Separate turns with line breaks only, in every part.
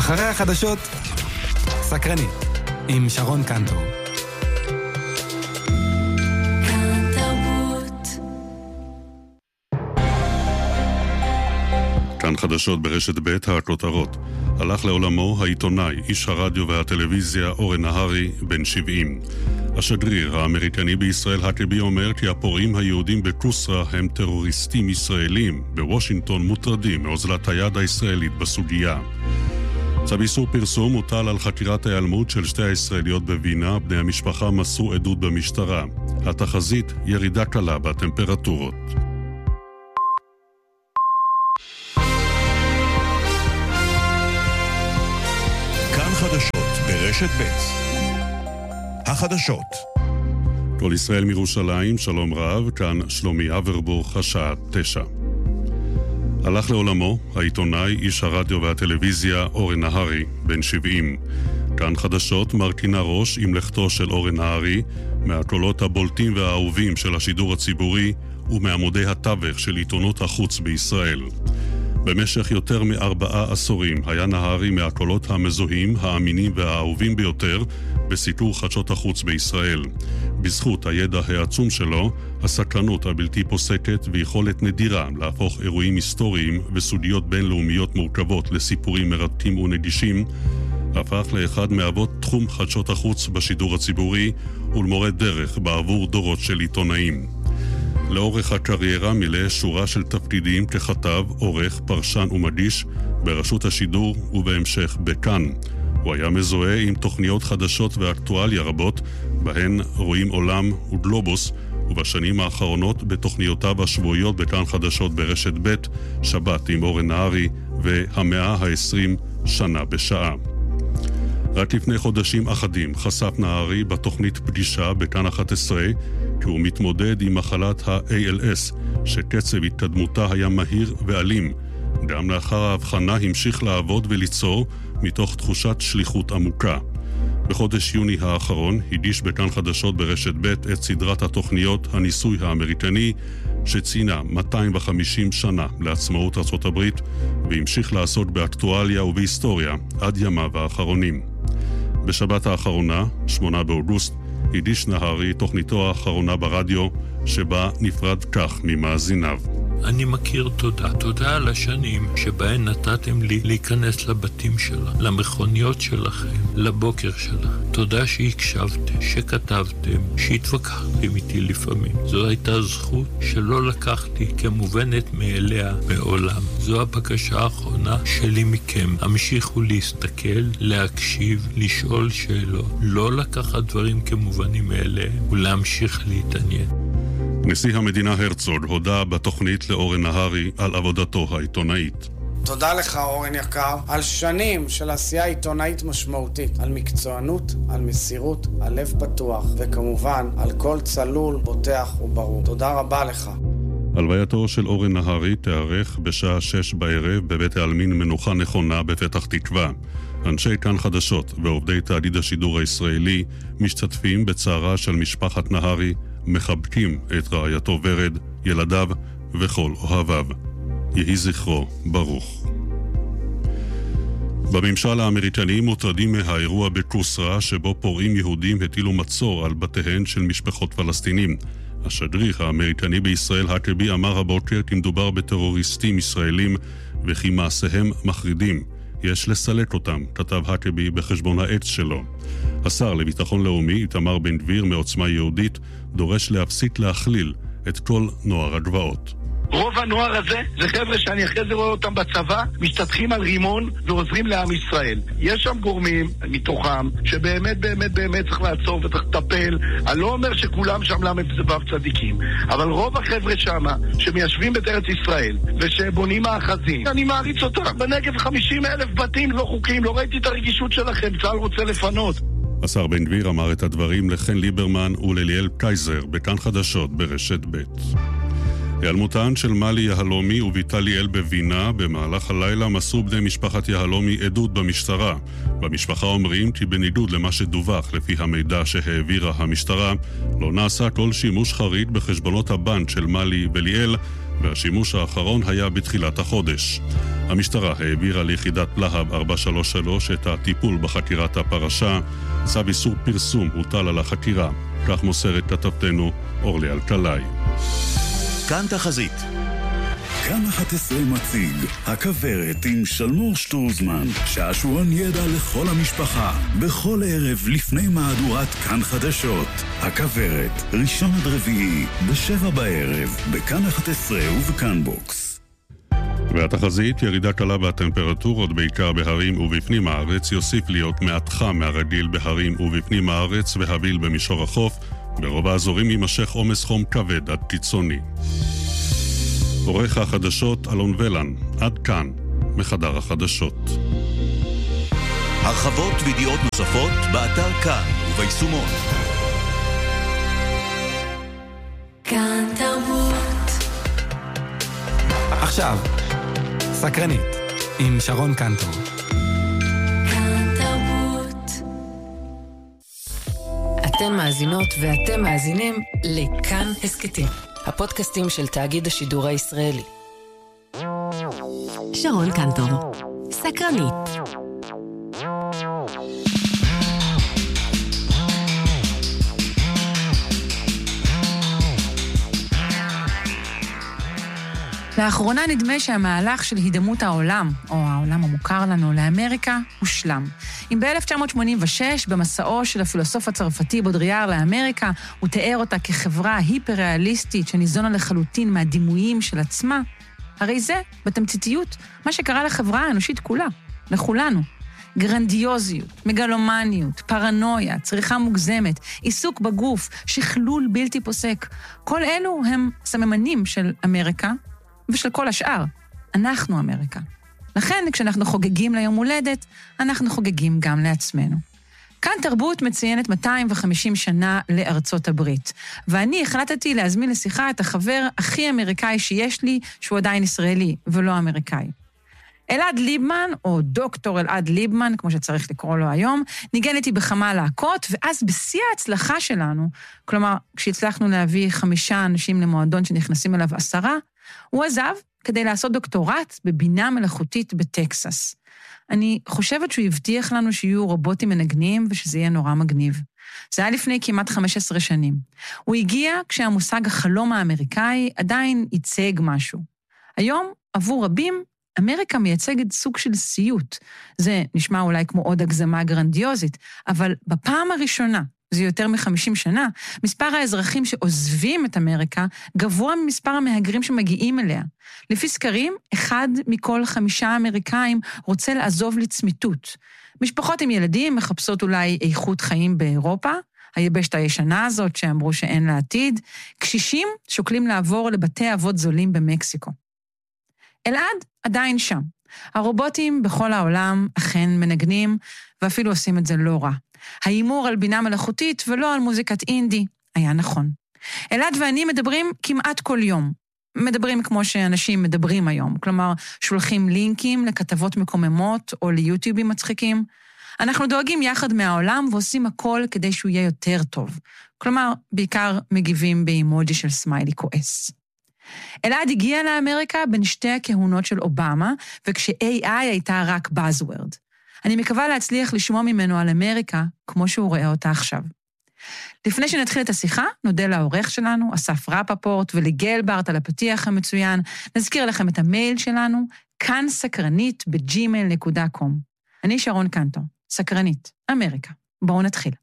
אחרי החדשות, סקרני, עם שרון קנטור.
כאן חדשות ברשת ב' הכותרות. הלך לעולמו העיתונאי, איש הרדיו והטלוויזיה אורן נהרי, בן 70. השגריר האמריקני בישראל האקבי אומר כי הפורעים היהודים בקוסרה הם טרוריסטים ישראלים. בוושינגטון מוטרדים מאוזלת היד הישראלית בסוגיה. צו איסור פרסום מוטל על חקירת ההיעלמות של שתי הישראליות בווינה. בני המשפחה מסרו עדות במשטרה. התחזית, ירידה קלה בטמפרטורות.
חדשות ברשת ב'. החדשות.
כל ישראל מירושלים, שלום רב, כאן שלומי אברבוך, השעה 9. הלך לעולמו העיתונאי, איש הרדיו והטלוויזיה אורן נהרי, בן 70. כאן חדשות מרכינה ראש עם לכתו של אורן נהרי, מהקולות הבולטים והאהובים של השידור הציבורי ומעמודי התווך של עיתונות החוץ בישראל. במשך יותר מ4 עשורים היה נהרי מהקולות המזוהים, האמינים והאהובים ביותר בסיקור חדשות החוץ בישראל. בזכות הידע העצום שלו, הסקרנות הבלתי פוסקת ויכולת נדירה להפוך אירועים היסטוריים וסוגיות בינלאומיות מורכבות לסיפורים מרתקים ונגישים, הפך לאחד מאבות תחום חדשות החוץ בשידור הציבורי ולמורה דרך בעבור דורות של עיתונאים. לאורך הקריירה מילא שורה של תפקידים ככתב, עורך, פרשן ומגיש ברשות השידור ובהמשך בכאן. הוא היה מזוהה עם תוכניות חדשות ואקטואליה רבות, בהן רואים עולם וגלובוס, ובשנים האחרונות בתוכניותיו השבועיות בכאן חדשות ברשת ב', שבת עם אורן נהרי והמאה ה-20 שנה בשעה. רק לפני חודשים אחדים חשף נהרי בתוכנית פגישה בכאן 11 כי הוא מתמודד עם מחלת ה-ALS, שקצב התקדמותה היה מהיר ואלים. גם לאחר ההבחנה המשיך לעבוד וליצור מתוך תחושת שליחות עמוקה. בחודש יוני האחרון הגיש בכאן חדשות ברשת ב' את סדרת התוכניות הניסוי האמריקני, שציינה 250 שנה לעצמאות ארצות הברית, והמשיך לעסוק באקטואליה ובהיסטוריה עד ימיו האחרונים. בשבת האחרונה, 8 באוגוסט, הגיש נהרי תוכניתו האחרונה ברדיו, שבה נפרד כך ממאזיניו.
אני מכיר תודה על השנים שבהן נתתם לי להיכנס לבתים שלה, למכוניות שלכם, לבוקר שלה. תודה שהקשבתם, שכתבתם, שהתווכחתם איתי לפעמים. זו הייתה זכות שלא לקחתי כמובנת מאליה מעולם. זו הבקשה האחרונה שלי מכם. המשיכו להסתכל, להקשיב, לשאול שאלות, לא לקחת דברים כמובנים מאליהם ולהמשיך להתעניין.
נשיא המדינה הרצוג הודע בתוכנית לאורן נהרי על עבודתו העיתונאית.
תודה לך אורן יקר על שנים של עשייה עיתונאית משמעותית, על מקצוענות, על מסירות, על לב פתוח וכמובן על כל צלול, בוטח וברור. תודה רבה לך.
הלווייתו של אורן נהרי תארך בשעה 6 בערב בבית העלמין מנוחה נכונה בפתח תקווה. אנשי כאן חדשות ועובדי תאגיד השידור הישראלי משתתפים בצערה של משפחת נהרי, מחבקים את רעייתו ורד, ילדיו וכל אוהביו. יהי זכרו ברוך. בממשל האמריקני מוטרדים מהאירוע בקוסרה, שבו פורעים יהודים הטילו מצור על בתיהן של משפחות פלסטינים. השגריר האמריקני בישראל האקבי אמר הבוקר כי מדובר בטרוריסטים ישראלים וכי מעשיהם מחרידים. יש לסלק אותם, כתב האקבי בחשבון העץ שלו. השר לביטחון לאומי, איתמר בן גביר מעוצמה יהודית, דורש להפסיק להכליל את כל נוער הגבעות.
רוב הנוער הזה זה חבר'ה שאני אחרי זה רואה אותם בצבא, משתתחים על רימון ועוזרים לעם ישראל. יש שם גורמים מתוכם שבאמת באמת באמת צריך לעצור וצריך לטפל. אני לא אומר שכולם שם למבזבב צדיקים, אבל רוב החבר'ה שם שמיישבים את ארץ ישראל ושבונים מאחזים, אני מעריץ אותם. בנגב 50,000 בתים לא חוקיים, לא ראיתי את הרגישות שלכם, צה"ל רוצה לפנות.
השר בן גביר אמר את הדברים לחן ליברמן ולליאל קייזר בכאן חדשות ברשת ב'. היעלמותן של מלי יהלומי וביתה ליאל בווינה. במהלך הלילה מסרו בני משפחת יהלומי עדות במשטרה. במשפחה אומרים כי בניגוד למה שדווח לפי המידע שהעבירה המשטרה, לא נעשה כל שימוש חריג בחשבונות הבנק של מלי וליאל, והשימוש האחרון היה בתחילת החודש. המשטרה העבירה ליחידת להב 433 את הטיפול בחקירת הפרשה. צו איסור פרסום הוטל על החקירה. כך מוסרת כתבתנו אורלי אלקלעי.
כאן תחזית.
כאן 11 מציג, הכברת עם שלמור שטורזמן, שעשועון ידע לכל המשפחה, בכל ערב לפני מהדורת כאן חדשות. הכברת, ראשון עד רביעי, ב7 בערב, בכאן 11 ובכאן בוקס.
והתחזית, ירידה קלה בטמפרטורות בעיקר בהרים ובפנים הארץ, יוסיף להיות מעט חם מהרגיל בהרים ובפנים הארץ והביל במישור החוף. ברוב האזורים יימשך עומס חום כבד עד קיצוני. עורך החדשות אלון ולן, עד כאן, מחדר החדשות.
הרחבות וידיעות נוספות באתר כאן וביישומון.
כאן תרבות.
עכשיו, סקרנית, עם שרון קנטור.
כאן תרבות.
אתם מאזינות ואתם מאזינים לכאן הסקטים. הפודקאסטים של תאגיד השידור הישראלי.
שרון קנטור, סקרנית.
לאחרונה נדמה שהמהלך של הידמות העולם, או העולם המוכר לנו, לאמריקה, הושלם. אם ב-1986, במסעו של הפילוסוף הצרפתי בודריאר לאמריקה, הוא תיאר אותה כחברה היפר-ריאליסטית שניזונה לחלוטין מהדימויים של עצמה, הרי זה, בתמציתיות, מה שקרה לחברה האנושית כולה, לכולנו. גרנדיוזיות, מגלומניות, פרנויה, צריכה מוגזמת, עיסוק בגוף, שכלול בלתי פוסק. כל אלו הם סממנים של אמריקה, ושל כל השאר. אנחנו אמריקה. לכן, כשאנחנו חוגגים ליום הולדת, אנחנו חוגגים גם לעצמנו. כאן תרבות מציינת 250 שנה לארצות הברית, ואני החלטתי להזמין לשיחה את החבר הכי אמריקאי שיש לי, שהוא עדיין ישראלי, ולא אמריקאי. אלעד ליבמן, או דוקטור אלעד ליבמן, כמו שצריך לקרוא לו היום, ניגן איתי בכמה להקות, ואז בשיא ההצלחה שלנו, כלומר, כשהצלחנו להביא 5 אנשים למועדון שנכנסים אליו 10, הוא עזב כדי לעשות דוקטורט בבינה מלאכותית בטקסס. אני חושבת שהוא הבטיח לנו שיהיו רובוטים מנגנים ושזה יהיה נורא מגניב. זה היה לפני כמעט 15 שנים. הוא הגיע כשהמושג החלום האמריקאי עדיין ייצג משהו. היום, עבור רבים, אמריקה מייצגת סוג של סיוט. זה נשמע אולי כמו עוד הגזמה גרנדיוזית, אבל בפעם הראשונה, זה יותר מ-50 שנה, מספר האזרחים שעוזבים את אמריקה גבוה ממספר המהגרים שמגיעים אליה. לפי סקרים, 1 מכל 5 אמריקאים רוצה לעזוב לצמיתות. משפחות עם ילדים מחפשות אולי איכות חיים באירופה, היבשת הישנה הזאת שאמרו שאין לה עתיד, קשישים שוקלים לעבור לבתי אבות זולים במקסיקו. אלעד עדיין שם. הרובוטים בכל העולם אכן מנגנים, ואפילו עושים את זה לא רע. האימור על בינה מלאכותית ולא על מוזיקת אינדי היה נכון. אלעד ואני מדברים כמעט כל יום. מדברים כמו שאנשים מדברים היום, כלומר שולחים לינקים לכתבות מקוממות או ליוטיובים מצחיקים. אנחנו דואגים יחד מהעולם ועושים הכל כדי שהוא יהיה יותר טוב. כלומר, בעיקר מגיבים באימוג'י של סמיילי כועס. אלעד הגיע לאמריקה בין 2 הכהונות של אובמה, וכש-AI הייתה רק Buzzword. אני מקווה להצליח לשמוע ממנו על אמריקה, כמו שהוא רואה אותה עכשיו. לפני שנתחיל את השיחה, נודה לעורך שלנו, אסף רפפורט, ולגלברט על הפתיח המצוין. נזכיר לכם את המייל שלנו, כאן-סקרנית@gmail.com. אני שרון קנטור, סקרנית, אמריקה. בואו נתחיל.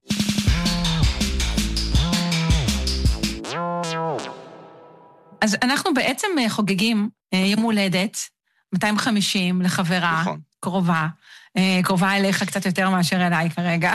אז אנחנו בעצם חוגגים יום הולדת, 250 לחברה, נכון. קרובה אליך קצת יותר מאשר אליי כרגע.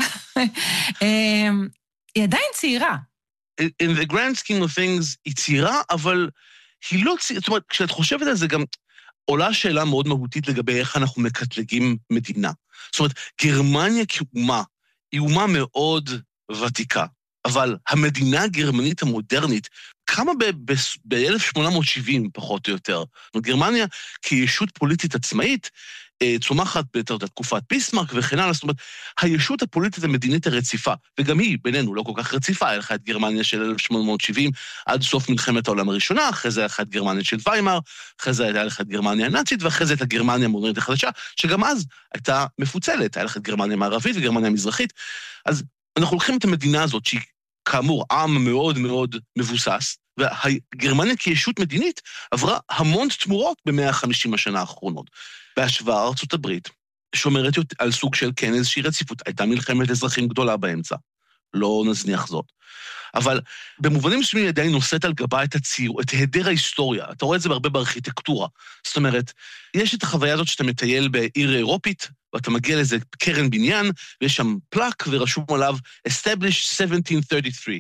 היא עדיין צעירה.
In the grand scheme of things היא צעירה, אבל היא לא צעירה, זאת אומרת, כשאת חושבת על זה גם עולה שאלה מאוד מהותית לגבי איך אנחנו מקטלגים מדינה. זאת אומרת, גרמניה כאומה, היא אומה מאוד ותיקה, אבל המדינה הגרמנית המודרנית קמה ב-1870 פחות או יותר. גרמניה כישות פוליטית עצמאית, צומחת בתקופת ביסמרק וכן הלאה, זאת אומרת, הישות הפוליטית המדינית הרציפה, וגם היא בינינו לא כל כך רציפה, היה לך את גרמניה של 1870 עד סוף מלחמת העולם הראשונה, אחרי זה היה לך את גרמניה של ויימאר, אחרי זה היה לך את גרמניה הנאצית, ואחרי זה את הגרמניה המודרנית החדשה, שגם אז הייתה מפוצלת, היה לך את גרמניה המערבית וגרמניה המזרחית, אז אנחנו לוקחים את המדינה הזאת, שהיא כאמור עם מאוד מאוד מבוסס, והגרמניה כישות מדינית עברה המון תמורות ב-150 השנה האחרונות. בהשוואה ארצות הברית, שומרת על סוג של כן איזושהי רציפות, הייתה מלחמת אזרחים גדולה באמצע, לא נזניח זאת. אבל במובנים מסוימים עדיין נושאת על גבה את היעדר ההיסטוריה, אתה רואה את זה בהרבה בארכיטקטורה, זאת אומרת, יש את החוויה הזאת שאתה מטייל בעיר אירופית, ואתה מגיע לאיזה קרן בניין, ויש שם פלק ורשום עליו Established 1733,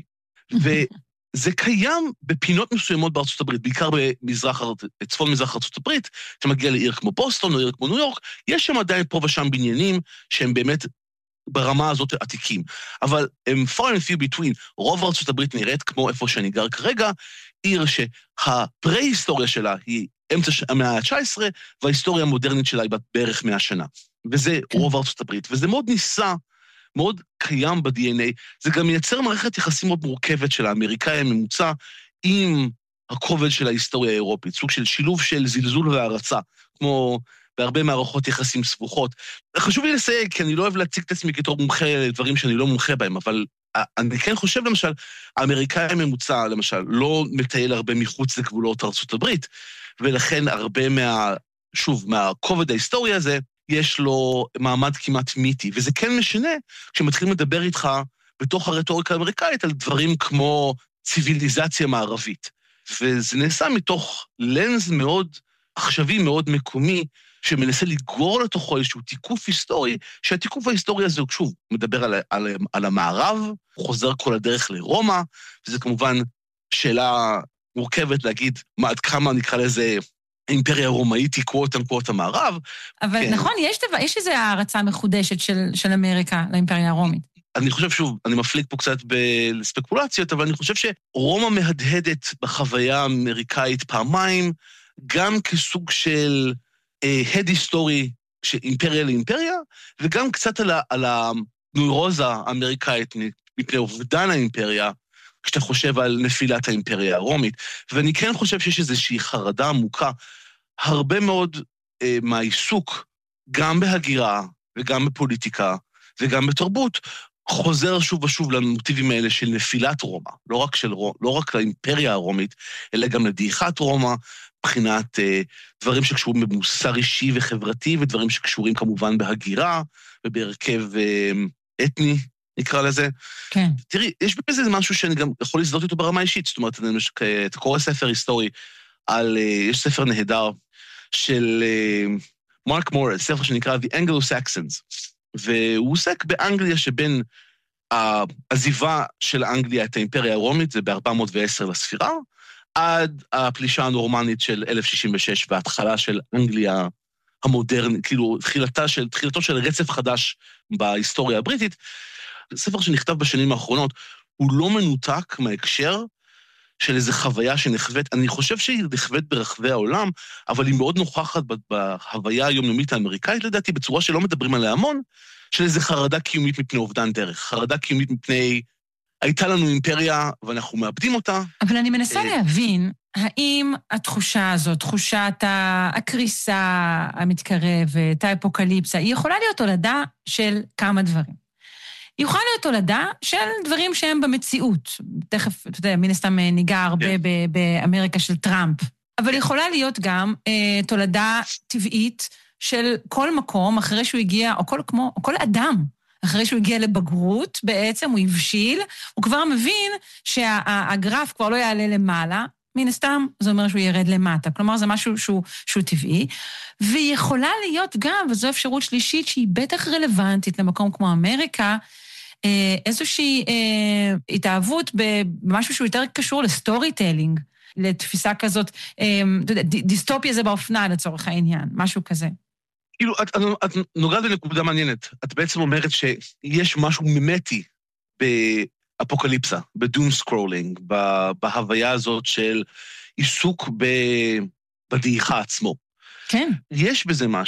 זה קיים בפינות מסוימות בארצות הברית, בעיקר בצפון מזרח ארצות הברית, אתה מגיע לעיר כמו בוסטון או עיר כמו ניו יורק, יש שם עדיין פה ושם בניינים שהם באמת ברמה הזאת עתיקים. אבל הם far and few between, רוב ארצות הברית נראית כמו איפה שאני גר כרגע, עיר שהפרה-היסטוריה שלה היא אמצע המאה ה-19, וההיסטוריה המודרנית שלה היא בערך 100 שנה. וזה רוב ארצות הברית, וזה מאוד ניסה, מאוד קיים ב-DNA, זה גם מייצר מערכת יחסים מאוד מורכבת של האמריקאי הממוצע, עם הכובד של ההיסטוריה האירופית, סוג של שילוב של זלזול והערצה, כמו בהרבה מערכות יחסים סבוכות. חשוב לי לסייג, כי אני לא אוהב להציג את עצמי כתור מומחה לדברים שאני לא מומחה בהם, אבל אני כן חושב, למשל, האמריקאי הממוצע, למשל, לא מטייל הרבה מחוץ לגבולות ארצות הברית, ולכן הרבה מהכובד ההיסטוריה הזה, יש לו מעמד כמעט מיתי, וזה כן משנה כשמתחילים לדבר איתך בתוך הרטוריקה האמריקאית על דברים כמו ציוויליזציה מערבית. וזה נעשה מתוך לנז מאוד עכשווי, מאוד מקומי, שמנסה לגרור לתוכו איזשהו תיקוף היסטורי, שהתיקוף ההיסטורי הזה, שוב, מדבר על המערב, הוא חוזר כל הדרך לרומא, וזה כמובן שאלה מורכבת להגיד עד כמה נקרא לזה האימפריה הרומאית היא קוואט המערב.
אבל כן. נכון, יש איזו הערצה מחודשת של אמריקה לאימפריה הרומית.
אני חושב, שוב, אני מפליג פה קצת בספקולציות, אבל אני חושב שרומא מהדהדת בחוויה האמריקאית פעמיים, גם כסוג של הד היסטורי של אימפריה לאימפריה, וגם קצת על הנוירוזה האמריקאית מפני אובדן האימפריה, כשאתה חושב על נפילת האימפריה הרומית. ואני כן חושב שיש איזושהי חרדה עמוקה, הרבה מאוד מהעיסוק, גם בהגירה וגם בפוליטיקה וגם בתרבות, חוזר שוב ושוב למוטיבים האלה של נפילת רומא, לא רק לאימפריה הרומית, אלא גם לדעיכת רומא, מבחינת דברים שקשורים במוסר אישי וחברתי, ודברים שקשורים כמובן בהגירה, ובהרכב אתני, נקרא לזה.
כן.
תראי, יש בזה משהו שאני גם יכול להזדות אותו ברמה אישית, זאת אומרת, אתה קורא ספר היסטורי, יש ספר נהדר של מרק מורס, ספר שנקרא The Anglo-Saxons, והוא עוסק באנגליה שבין העזיבה של אנגליה את האימפריה הרומית, זה ב-410 לספירה, עד הפלישה הנורמנית של 1066 וההתחלה של אנגליה המודרנית, כאילו תחילתו של רצף חדש בהיסטוריה הבריטית. ספר שנכתב בשנים האחרונות, הוא לא מנותק מההקשר של איזו חוויה שנחוות, אני חושב שהיא נחוות ברחבי העולם, אבל היא מאוד נוכחת בהוויה היומיומית האמריקאית, לדעתי, בצורה שלא מדברים עליה המון, של איזו חרדה קיומית מפני אובדן דרך, חרדה קיומית מפני, הייתה לנו אימפריה ואנחנו מאבדים אותה.
אבל אני מנסה להבין, האם התחושה הזאת, תחושת הקריסה המתקרבת, האפוקליפסה, היא יכולה להיות הולדה של כמה דברים. היא יכולה להיות הולדה של דברים שהם במציאות. תכף, אתה יודע, מן הסתם ניגע הרבה באמריקה של טראמפ. אבל היא יכולה להיות גם תולדה טבעית של כל מקום אחרי שהוא הגיע, או כל אדם, אחרי שהוא הגיע לבגרות, בעצם הוא הבשיל, הוא כבר מבין שהגרף כבר לא יעלה למעלה, מן הסתם זה אומר שהוא ירד למטה. כלומר, זה משהו שהוא טבעי. והיא יכולה להיות גם, וזו אפשרות שלישית שהיא בטח רלוונטית למקום כמו אמריקה, איזושהי התאהבות במשהו שהוא יותר קשור לסטורי טיילינג, לתפיסה כזאת, דיסטופיה זה באופנה לצורך העניין, משהו כזה.
כאילו, את נוגעת בנקודה מעניינת. את בעצם אומרת שיש משהו ממתי באפוקליפסה, בדום סקרולינג, בהוויה הזאת של עיסוק בדעיכה עצמו.
כן.
יש בזה משהו.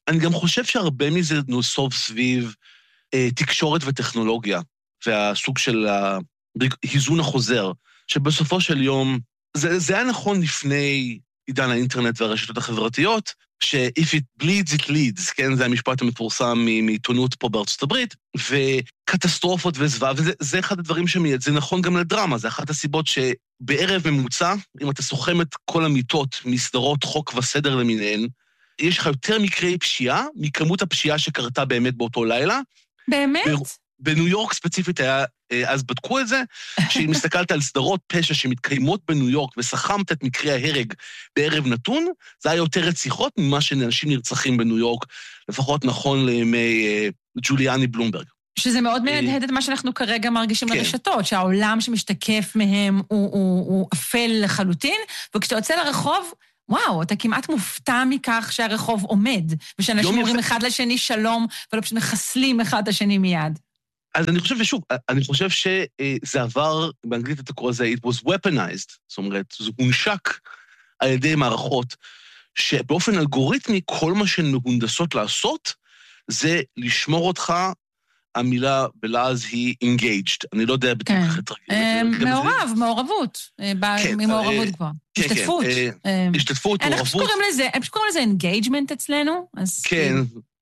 אני גם חושב שהרבה מזה נוסוב סביב תקשורת וטכנולוגיה, והסוג של ההיזון החוזר, שבסופו של יום, זה היה נכון לפני עידן האינטרנט והרשתות החברתיות, ש-if it bleeds, it leads, כן? זה המשפט המפורסם מעיתונות פה בארצות הברית, וקטסטרופות וזוועה, וזה אחד הדברים זה נכון גם לדרמה, זה אחת הסיבות שבערב ממוצע, אם אתה סוכם את כל המיטות מסדרות חוק וסדר למיניהן, יש לך יותר מקרי פשיעה, מכמות הפשיעה שקרתה באמת באותו לילה.
באמת?
בניו יורק ספציפית היה, אז בדקו את זה, שאם הסתכלת על סדרות פשע שמתקיימות בניו יורק, וסכמת את מקרי ההרג בערב נתון, זה היה יותר רציחות ממה שאנשים נרצחים בניו יורק, לפחות נכון לימי ג'וליאני בלומברג.
שזה מאוד מהדהד את מה שאנחנו כרגע מרגישים לרשתות, שהעולם שמשתקף מהם הוא אפל לחלוטין, וכשאתה יוצא לרחוב, וואו, אתה כמעט מופתע מכך שהרחוב עומד, ושאנשים אומרים אחד לשני שלום, ולא פשוט מחסלים אחד לשני מיד.
אז אני חושב, ושוב, אני חושב שזה עבר, באנגלית אתה קורא לזה, it was weaponized, זאת אומרת, זה הונשק על ידי מערכות, שבאופן אלגוריתמי, כל מה שהן מהונדסות לעשות, זה לשמור אותך, המילה בלעז היא engaged, אני לא יודע בדיוק איך לתרגם.
מעורבות, ממעורבות כבר. השתתפות.
השתתפות, מעורבות.
הם פשוט קוראים לזה engagement אצלנו, אז...
כן.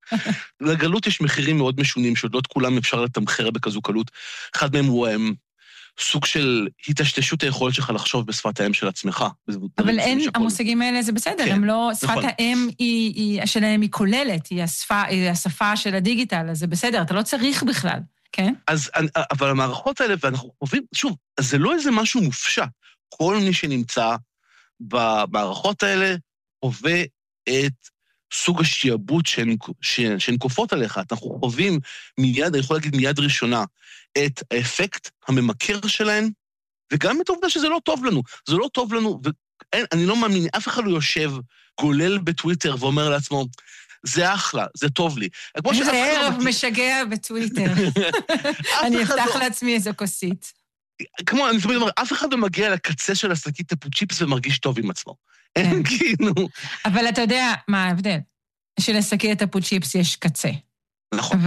לגלות יש מחירים מאוד משונים, שעוד לא את כולם אפשר לתמחר בכזו קלות. אחד מהם הוא סוג של התשתשות היכולת שלך לחשוב בשפת האם של עצמך.
אבל אין, המושגים האלה זה בסדר, הם לא, שפת האם שלהם היא כוללת, היא השפה של הדיגיטל, אז זה בסדר, אתה לא צריך בכלל, כן?
אבל המערכות האלה, ואנחנו חווים, שוב, זה לא איזה משהו מופשט. כל מי שנמצא במערכות האלה, חווה את סוג השיעבוד שהן כופות עליך. אנחנו חווים מיד, אני יכול להגיד מיד ראשונה, את האפקט הממכר שלהן, וגם את העובדה שזה לא טוב לנו. זה לא טוב לנו, ואני לא מאמין, אף אחד לא יושב, גולל בטוויטר ואומר לעצמו, זה אחלה, זה טוב לי.
זה ערב משגע בטוויטר. אני אפתח לעצמי איזו כוסית.
כמו, אני תמיד אומר, אף אחד לא מגיע לקצה של השקית טפו-צ'יפס ומרגיש טוב עם עצמו. אין כאילו.
אבל אתה יודע מה ההבדל? שלשקית טפו-צ'יפס יש קצה.
נכון.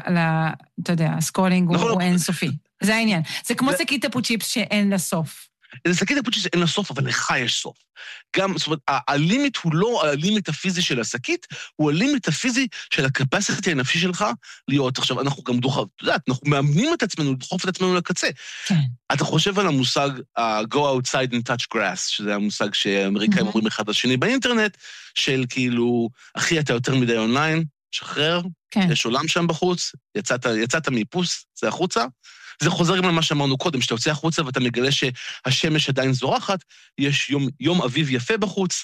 אתה יודע, הסקרולינג הוא אינסופי. זה העניין. זה כמו שקית טפו-צ'יפס שאין לה סוף.
זה שקית טפו-צ'יפס שאין לה סוף, אבל לך יש סוף. גם, זאת אומרת, הלימיט הוא לא הלימיט הפיזי של השקית, הוא הלימיט הפיזי של הקפסיטי הנפשי שלך להיות. עכשיו, אנחנו גם אתה יודעת, אנחנו מאמנים את עצמנו, לדחוף את עצמנו לקצה.
כן.
אתה חושב על המושג go outside and touch grass, שזה המושג שאמריקאים אומרים אחד לשני באינטרנט, של כאילו, אחי, אתה יותר מדי אונליין, שחרר, יש עולם שם בחוץ, יצאת מאיפוס, זה החוצה, זה חוזר גם למה שאמרנו קודם, שאתה יוצא החוצה ואתה מגלה שהשמש עדיין זורחת, יש יום אביב יפה בחוץ,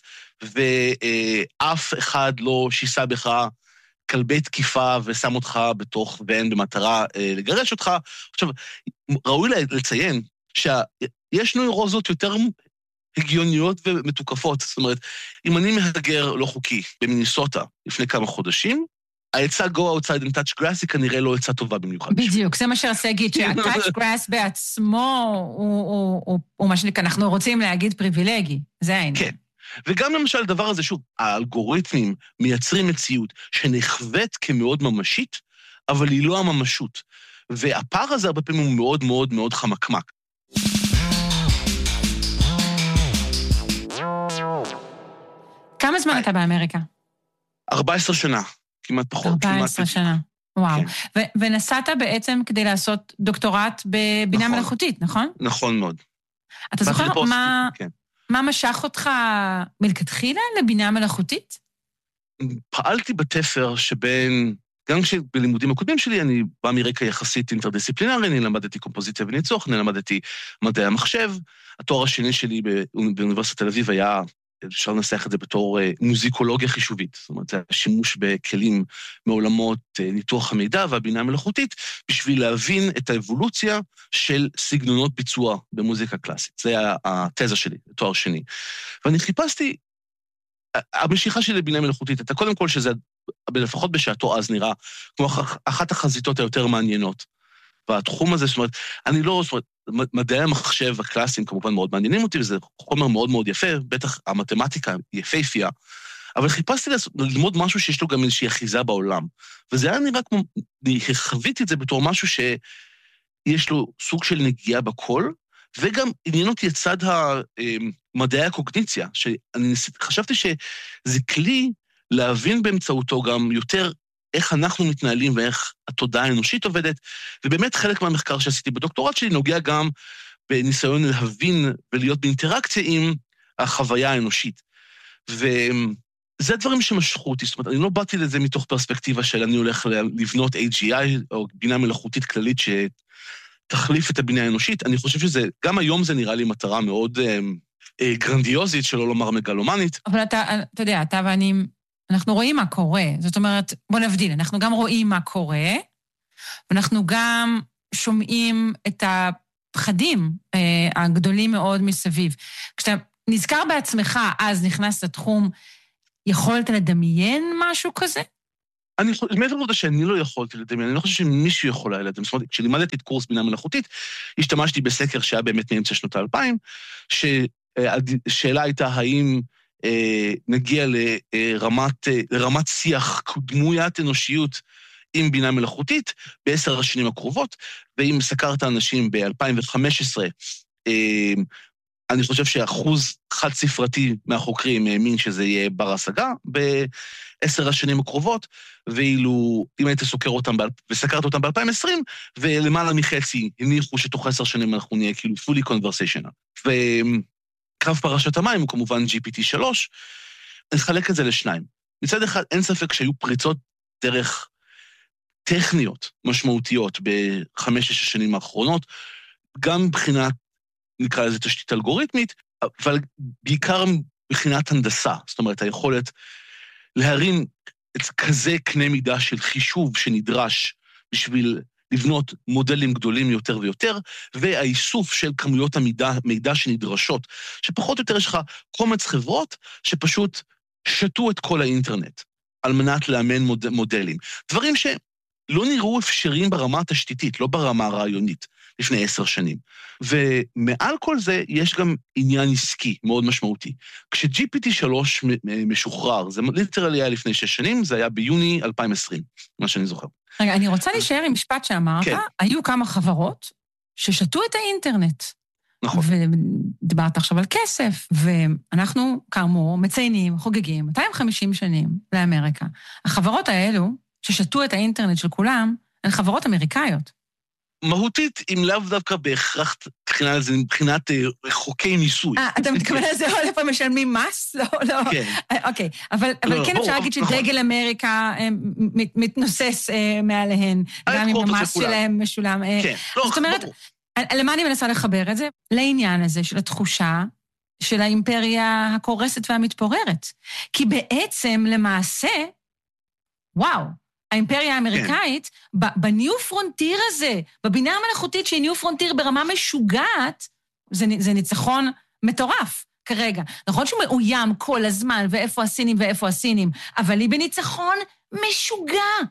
ואף אחד לא שיסה בך כלבי תקיפה ושם אותך בתוך ואין במטרה לגרש אותך. עכשיו, ראוי לציין שיש נוירוזות יותר הגיוניות ומתוקפות. זאת אומרת, אם אני מהגר לא חוקי במיניסוטה לפני כמה חודשים, העצה go outside and touch grass היא כנראה לא עצה טובה במיוחד.
בדיוק, זה מה שרצה להגיד, שה-touch grass בעצמו הוא מה שנקרא, אנחנו רוצים להגיד פריבילגי, זה העניין.
כן, וגם למשל הדבר הזה, שוב, האלגוריתמים מייצרים מציאות שנחוות כמאוד ממשית, אבל היא לא הממשות. והפער הזה הרבה פעמים הוא מאוד מאוד מאוד חמקמק.
כמה זמן אתה באמריקה?
14 שנה. כמעט פחות.
14 שנה, וואו. ונסעת בעצם כדי לעשות דוקטורט בבינה מלאכותית, נכון?
נכון מאוד.
אתה זוכר מה משך אותך מלכתחילה לבינה מלאכותית?
פעלתי בתפר שבין, גם כשבלימודים הקודמים שלי, אני בא מרקע יחסית אינטרדיסציפלינרי, אני למדתי קומפוזיציה וניצוח, אני למדתי מדעי המחשב, התואר השני שלי באוניברסיטת תל אביב היה, אפשר לנסח את זה בתור מוזיקולוגיה חישובית, זאת אומרת, זה השימוש בכלים מעולמות ניתוח המידע והבינה המלאכותית, בשביל להבין את האבולוציה של סגנונות ביצוע במוזיקה קלאסית. זה התזה שלי, תואר שני. ואני חיפשתי, המשיכה שלי לבינה מלאכותית, אתה קודם כל שזה, לפחות בשעתו אז נראה, כמו אחת החזיתות היותר מעניינות. והתחום הזה, זאת אומרת, אני לא, זאת אומרת, מדעי המחשב הקלאסיים כמובן מאוד מעניינים אותי, וזה חומר מאוד מאוד יפה, בטח המתמטיקה יפהפייה, אבל חיפשתי ללמוד משהו שיש לו גם איזושהי אחיזה בעולם. וזה היה נראה כמו, חוויתי את זה בתור משהו שיש לו סוג של נגיעה בכל, וגם עניין אותי את צד מדעי הקוגניציה, שאני חשבתי שזה כלי להבין באמצעותו גם יותר איך אנחנו מתנהלים ואיך התודעה האנושית עובדת, ובאמת חלק מהמחקר שעשיתי בדוקטורט שלי נוגע גם בניסיון להבין ולהיות באינטראקציה עם החוויה האנושית. וזה דברים שמשכו אותי, זאת אומרת, אני לא באתי לזה מתוך פרספקטיבה של אני הולך לבנות AGI או בינה מלאכותית כללית שתחליף את הבינה האנושית, אני חושב שזה, גם היום זה נראה לי מטרה מאוד גרנדיוזית, שלא לומר מגלומנית.
אבל אתה יודע, אתה ואני, אנחנו רואים מה קורה, זאת אומרת, בוא נבדיל, אנחנו גם רואים מה קורה, ואנחנו גם שומעים את הפחדים הגדולים מאוד מסביב. כשאתה נזכר בעצמך, אז נכנס לתחום, יכולת לדמיין משהו כזה?
מעבר לזה שאני לא יכולתי לדמיין, אני לא חושב שמישהו יכול היה לדמיין. זאת אומרת, כשלימדתי את קורס בינה מלאכותית, השתמשתי בסקר שהיה באמת מאמצע שנות ה-2000, שהשאלה הייתה האם נגיע לרמת שיח דמוית אנושיות עם בינה מלאכותית ב10 השנים הקרובות, ואם סקרת אנשים ב-2015, אני חושב שאחוז חד ספרתי מהחוקרים האמין שזה יהיה בר השגה ב10 השנים הקרובות, ואילו אם היית סוקר אותם וסקרת אותם ב-2020, ולמעלה מחצי הניחו שתוך 10 שנים אנחנו נהיה כאילו fully conversational. וקו פרשת המים הוא כמובן GPT-3, נחלק את זה לשניים. מצד אחד אין ספק שהיו פריצות דרך טכניות משמעותיות ב5-6 השנים האחרונות, גם מבחינת נקרא לזה תשתית אלגוריתמית, אבל בעיקר מבחינת הנדסה, זאת אומרת, היכולת להרים את כזה קנה מידה של חישוב שנדרש בשביל לבנות מודלים גדולים יותר ויותר, והאיסוף של כמויות המידע שנדרשות, שפחות או יותר יש לך קומץ חברות שפשוט שתו את כל האינטרנט, על מנת לאמן מודלים. דברים שלא נראו אפשריים ברמה התשתיתית, לא ברמה הרעיונית. לפני 10 שנים. ומעל כל זה יש גם עניין עסקי מאוד משמעותי. כש-GPT-3 משוחרר, זה ליטרלי היה לפני 6 שנים, זה היה ביוני 2020, מה שאני זוכר.
רגע, אני רוצה להישאר עם משפט שאמרת, כן. היו כמה חברות ששתו את האינטרנט.
נכון.
ודיברת עכשיו על כסף, ואנחנו כאמור מציינים, חוגגים, 250 שנים לאמריקה. החברות האלו ששתו את האינטרנט של כולם, הן חברות אמריקאיות.
מהותית, אם לאו דווקא בהכרח מבחינת חוקי ניסוי.
אתה מתכוון לזה, או איפה משלמים מס? לא.
כן.
אוקיי, אבל כן אפשר להגיד שדגל אמריקה מתנוסס מעליהן, גם אם המס שלהם משולם.
כן,
זאת אומרת, למה אני מנסה לחבר את זה? לעניין הזה של התחושה של האימפריה הקורסת והמתפוררת. כי בעצם, למעשה, וואו, האימפריה האמריקאית, בניו פרונטיר הזה, בבינה המלאכותית שהיא ניו פרונטיר ברמה משוגעת, זה ניצחון מטורף כרגע. נכון שהוא מאוים כל הזמן, ואיפה הסינים, אבל היא בניצחון משוגע.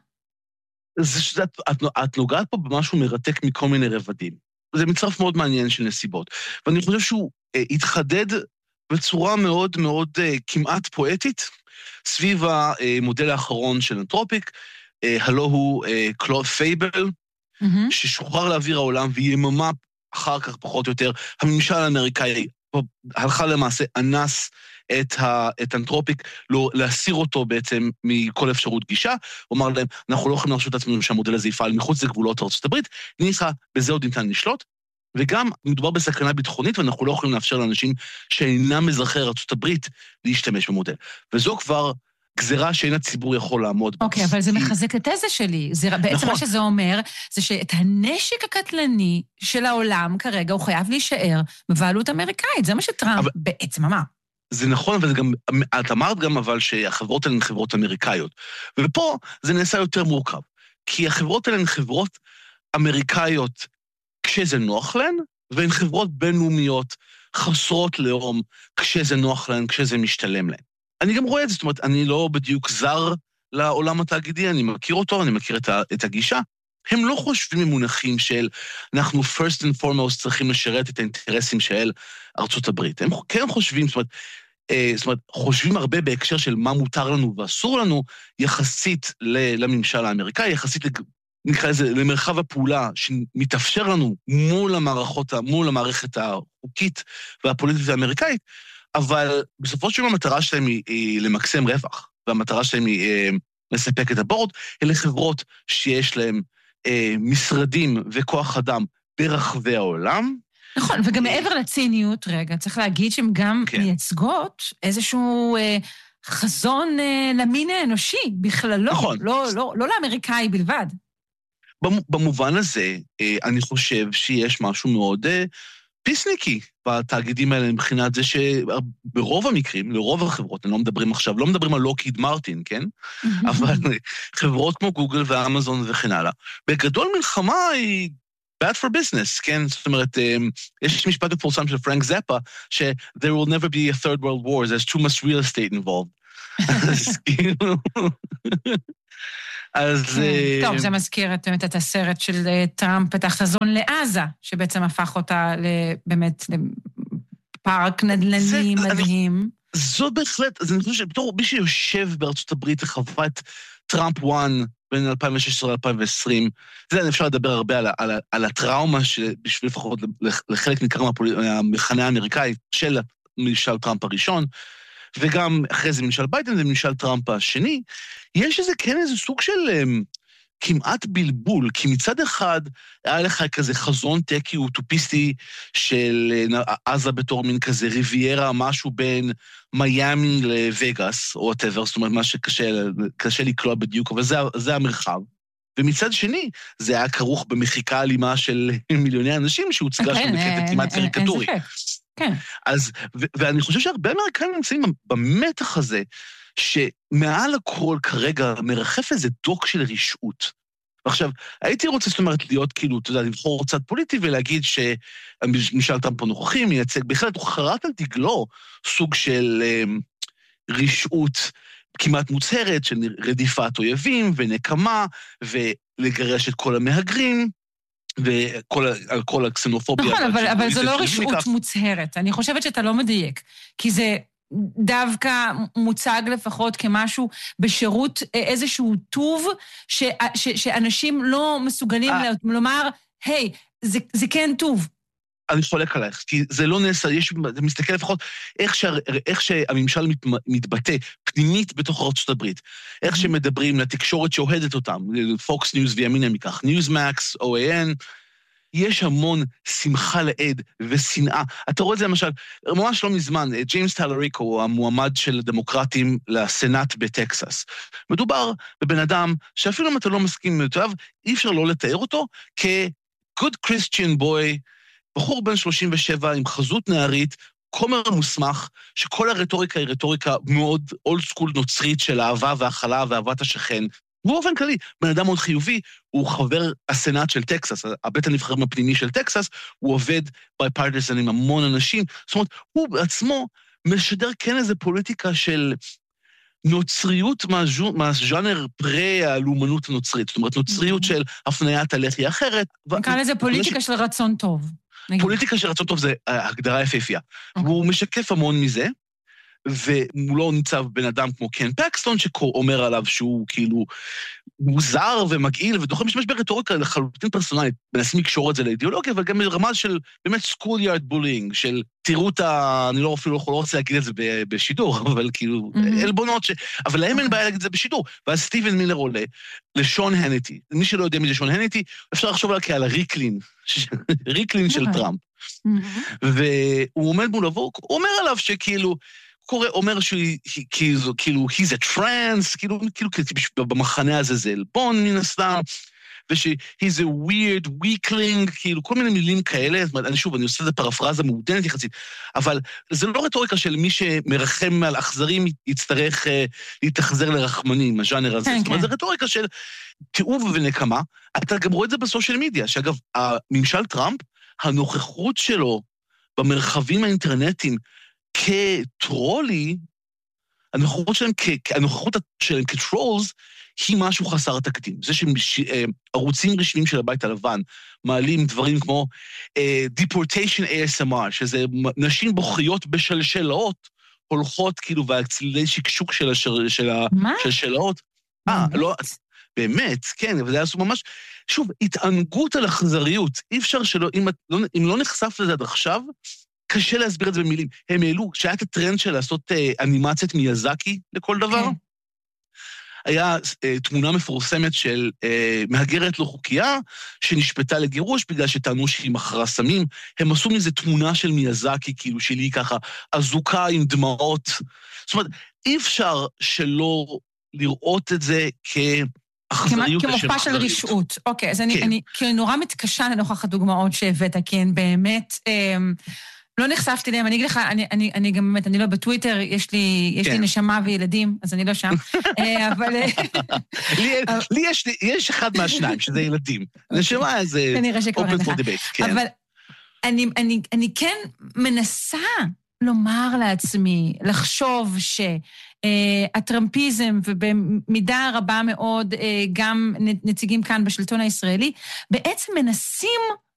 את נוגעת פה במשהו מרתק מכל מיני רבדים. זה מצרף מאוד מעניין של נסיבות. ואני חושב שהוא התחדד בצורה מאוד מאוד כמעט פואטית, סביב המודל האחרון של אנתרופיק, הלא הוא קלוד פייבל, ששוחרר לאוויר העולם, ויממה אחר כך פחות או יותר, הממשל האמריקאי הלכה למעשה אנס את אנתרופיק, להסיר אותו בעצם מכל אפשרות גישה, הוא אמר להם, אנחנו לא יכולים להרשות את עצמנו שהמודל הזה יפעל מחוץ לגבולות ארצות הברית, ניסה, בזה עוד ניתן לשלוט, וגם מדובר בסכנה ביטחונית, ואנחנו לא יכולים לאפשר לאנשים שאינם אזרחי ארצות הברית להשתמש במודל. וזו כבר גזירה שאין הציבור יכול לעמוד.
אוקיי, אבל זה מחזק את התזה שלי. בעצם מה שזה אומר, זה שאת הנשק הקטלני של העולם כרגע, הוא חייב להישאר בבעלות אמריקאית. זה מה שטראמפ בעצם אמר.
זה נכון, אבל גם, את אמרת גם אבל שהחברות האלה הן חברות אמריקאיות. ופה זה נעשה יותר מורכב. כי החברות האלה הן חברות אמריקאיות כשזה נוח להן, והן חברות בינלאומיות חסרות לאום כשזה נוח להן, כשזה משתלם להן. אני גם רואה את זה, זאת אומרת, אני לא בדיוק זר לעולם התאגידי, אני מכיר אותו, אני מכיר את הגישה. הם לא חושבים במונחים של אנחנו first and foremost צריכים לשרת את האינטרסים של ארצות הברית. הם כן חושבים, זאת אומרת, זאת אומרת, חושבים הרבה בהקשר של מה מותר לנו ואסור לנו, יחסית לממשל האמריקאי, יחסית נקרא לזה, למרחב הפעולה שמתאפשר לנו מול המערכת החוקית והפוליטית האמריקאית, אבל בסופו של דבר המטרה שלהם היא למקסם רווח, והמטרה שלהם היא לספק את הבורד, אלה חברות שיש להם משרדים וכוח אדם ברחבי העולם.
נכון, וגם מעבר לציניות, רגע, צריך להגיד שהן גם מייצגות איזשהו חזון למין האנושי, בכללו,
נכון.
לא לאמריקאי בלבד.
במובן הזה, אני חושב שיש משהו מאוד פיסניקי בתאגידים האלה, מבחינת זה שברוב המקרים, לרוב החברות, לא מדברים על לוקיד מרטין, כן? אבל חברות כמו גוגל ואמזון וכן הלאה. בגדול מלחמה היא bad for business, כן? זאת אומרת, יש משפט מפורסם של פרנק זפה, ש-there will never be a third world war, there's too much real estate involved. אז כאילו... אז...
טוב, זה מזכיר את הסרט של טראמפ, את החזון לעזה, שבעצם הפך אותה באמת לפארק נדל"ני מדהים.
זו בהחלט, אז אני חושב שבתור מי שיושב בארצות הברית וחווה את טראמפ 1 בין 2016 ל-2020, זה אפשר לדבר הרבה על הטראומה שבשביל לפחות לחלק ניכר מהמחנה האמריקאי של ממשל טראמפ הראשון, וגם אחרי זה ממשל ביידן, זה ממשל טראמפ השני, יש איזה סוג של כמעט בלבול, כי מצד אחד היה לך כזה חזון טקי אוטופיסטי של עזה בתור מין כזה ריביירה, משהו בין מיימי לווגאס, או whatever, זאת אומרת, מה שקשה לקלוע בדיוק, אבל זה המרחב. ומצד שני, זה היה כרוך במחיקה אלימה של מיליוני אנשים, שהוצגה שם בקטע כמעט קריקטורי.
כן.
אז, ואני חושב שהרבה אמריקאים נמצאים במתח הזה, שמעל הכל כרגע מרחף איזה דוק של רשעות. ועכשיו, הייתי רוצה, זאת אומרת, להיות כאילו, אתה יודע, לבחור צד פוליטי ולהגיד שהממשל טראמפ הנוכחי מייצג, בהחלט הוא חרט על דגלו סוג של רשעות כמעט מוצהרת, של רדיפת אויבים ונקמה, ולגרש את כל המהגרים, ועל כל הקסנופוביה.
נכון, אבל זו לא רשעות מוצהרת. אני חושבת שאתה לא מדייק, כי זה דווקא מוצג לפחות כמשהו בשירות איזשהו טוב, שאנשים לא מסוגלים לומר, היי, זה כן טוב.
אני חולק עלייך, כי זה לא נעשה, זה מסתכל לפחות איך שהממשל מתבטא פנימית בתוך ארצות הברית, איך שמדברים לתקשורת שאוהדת אותם, פוקס ניוז וימינה מכך, ניוזמקס, OAN, יש המון שמחה לעד ושנאה. אתה רואה את זה למשל, ממש לא מזמן, ג'יימס טלריקו, המועמד של הדמוקרטים לסנאט בטקסס. מדובר בבן אדם שאפילו אם אתה לא מסכים יותר, אי אפשר לא לתאר אותו כ-good Christian boy, בחור בן 37 עם חזות נערית, כומר מוסמך, שכל הרטוריקה היא רטוריקה מאוד אולד סקול נוצרית של אהבה והחלה ואהבת השכן. באופן כללי, בן אדם מאוד חיובי, הוא חבר הסנאט של טקסס, הבית הנבחרים הפנימי של טקסס, הוא עובד ביפרטיזן עם המון אנשים, זאת אומרת, הוא בעצמו משדר כן איזו פוליטיקה של נוצריות מהז'אנר פרה-הלאומנות הנוצרית, זאת אומרת, נוצריות של הפניית הלחי אחרת.
נקרא לזה פוליטיקה של רצון טוב.
פוליטיקה של רצון טוב זה הגדרה יפהפייה. והוא משקף המון מזה, והוא לא ניצב בן אדם כמו קן פקסטון, שאומר עליו שהוא כאילו מוזר ומגעיל, ודוחה משתמש ברטוריקה לחלוטין פרסונלית, מנסים לקשור את זה לאידיאולוגיה, אבל גם ברמה של באמת schoolyard bullying, של תראו את אני לא אפילו לא רוצה להגיד את זה בשידור, אבל כאילו, אלבונות אבל להם אין בעיה להגיד את זה בשידור. ואז סטיבן מילר עולה לשון הניטי. מי שלא יודע מי זה שון הניטי, אפשר לחשוב עליו כעל הריקלין, ריקלין של טראמפ. והוא עומד מול הוא אומר עליו שכאילו, אומר כאילו, he's a trans, כאילו במחנה הזה זה אלבון מן הסתם, he's a weird weakling, כאילו כל מיני מילים כאלה, אני עושה את זה פרפרזה מעודנת יחסית, אבל זה לא רטוריקה של מי שמרחם על אכזרים יצטרך להתאכזר לרחמנים, הז'אנר הזה, זאת אומרת, זה רטוריקה של תיעוב ונקמה, אתה גם רואה את זה בסושיאל מדיה, שאגב, הממשל טראמפ, הנוכחות שלו במרחבים האינטרנטיים, כטרולי, הנוכחות שלהם כטרולס, היא משהו חסר תקדים. זה שערוצים רשמיים של הבית הלבן מעלים דברים כמו deportation ASMR, שזה נשים בוכיות בשלשלאות, הולכות כאילו, והצלילי שקשוק של השאלות. לא, באמת, כן, אבל זה היה ממש, שוב, התענגות על אכזריות, אי אפשר שלא, אם לא נחשף לזה עד עכשיו, קשה להסביר את זה במילים. הם העלו, שהיה את הטרנד של לעשות אנימצית מיאזקי לכל דבר, היה תמונה מפורסמת של מהגרת לא חוקייה, שנשפטה לגירוש בגלל שטענו שהיא מכרה סמים. הם עשו מזה תמונה של מיאזקי, כאילו שלי ככה, אזוקה עם דמעות. זאת אומרת, אי אפשר שלא לראות את זה כאכזריות.
כמופע של רשעות. אוקיי, אז אני נורא מתקשה לנוכח הדוגמאות שהבאת, כי הן באמת... לא נחשפתי להם, אני אגיד לך, אני גם באמת, אני לא בטוויטר, יש לי נשמה וילדים, אז אני לא שם, אבל...
יש אחד מהשניים, שזה ילדים. נשמה איזה...
כנראה שקורא לך. אבל אני כן מנסה לומר לעצמי, לחשוב שהטראמפיזם, ובמידה רבה מאוד גם נציגים כאן בשלטון הישראלי, בעצם מנסים